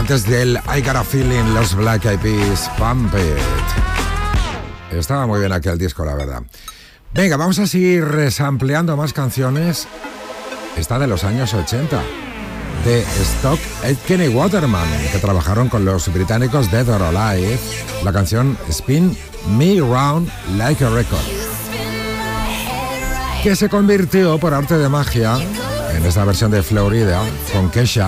Antes del I Got a Feeling, los Black Eyed Peas, Pump It. Estaba muy bien aquel disco, la verdad. Venga, vamos a seguir resampleando más canciones. Esta de los años 80, de Stock Aitken y Waterman, que trabajaron con los británicos Dead or Alive, la canción Spin Me Round Like a Record, que se convirtió por arte de magia en esta versión de Florida con Kesha